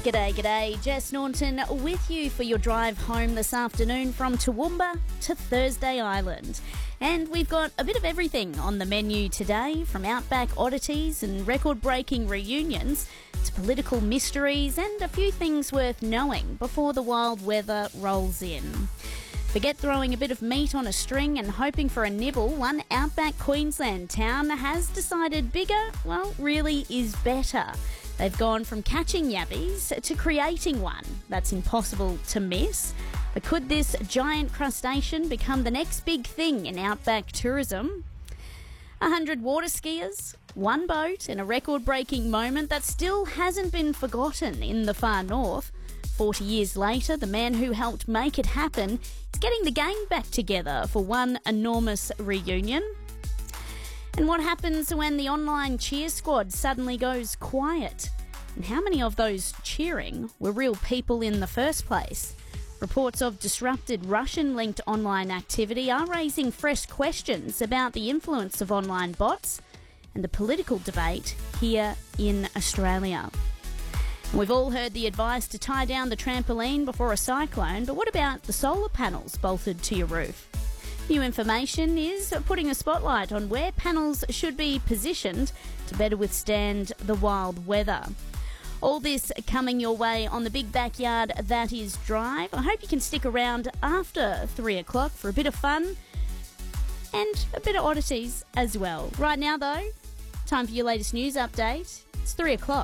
G'day. Jess Norton with you for your drive home this afternoon from Toowoomba to Thursday Island. And we've got a bit of everything on the menu today, from outback oddities and record-breaking reunions to political mysteries and a few things worth knowing before the wild weather rolls in. Forget throwing a bit of meat on a string and hoping for a nibble. One outback Queensland town has decided bigger, really is better. They've gone from catching yabbies to creating one that's impossible to miss. But could this giant crustacean become the next big thing in outback tourism? 100 water skiers, one boat, and a record-breaking moment that still hasn't been forgotten in the far north. 40 years later, the man who helped make it happen is getting the gang back together for one enormous reunion. And what happens when the online cheer squad suddenly goes quiet? And how many of those cheering were real people in the first place? Reports of disrupted Russian-linked online activity are raising fresh questions about the influence of online bots and the political debate here in Australia. We've all heard the advice to tie down the trampoline before a cyclone, but what about the solar panels bolted to your roof? New information is putting a spotlight on where panels should be positioned to better withstand the wild weather. All this coming your way on the big backyard that is Drive. I hope you can stick around after 3 o'clock for a bit of fun and a bit of oddities as well. Right now, though, time for your latest news update. It's 3 o'clock.